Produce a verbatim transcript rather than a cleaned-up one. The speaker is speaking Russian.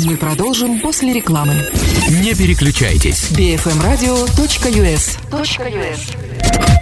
Мы продолжим после рекламы. Не переключайтесь. би эф эм радио точка ю эс.